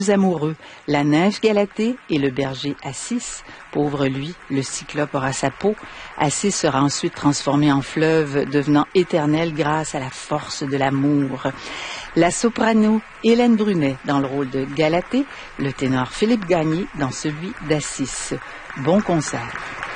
amoureux, la nymphe Galatée et le berger Assis. Pauvre lui, le cyclope aura sa peau. Assis sera ensuite transformé en fleuve, devenant éternel grâce à la force de l'amour. La soprano Hélène Brunet dans le rôle de Galatée, le ténor Philippe Gagné dans celui d'Assis. Bon concert.